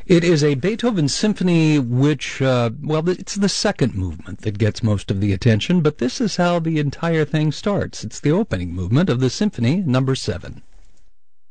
It is a Beethoven symphony which, it's the second movement that gets most of the attention, but this is how the entire thing starts. It's the opening movement of the Symphony Number 7.